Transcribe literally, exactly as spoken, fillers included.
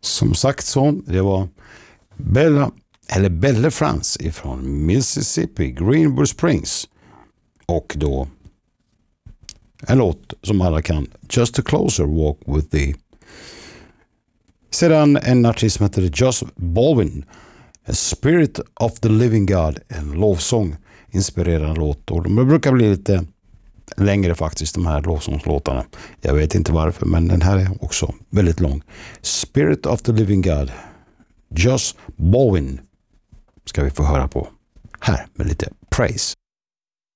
Som sagt så, det var Bella, eller Belle France ifrån Mississippi, Greenwood Springs. Och då en låt som alla kan, Just a Closer Walk with Thee. Sedan en artist som heter Josh Baldwin, A Spirit of the Living God, en lovsång, inspirerande låt. Och de brukar bli lite längre faktiskt, de här lovsångslåtarna. Jag vet inte varför, men den här är också väldigt lång. Spirit of the Living God, Josh Baldwin ska vi få höra på här med lite praise.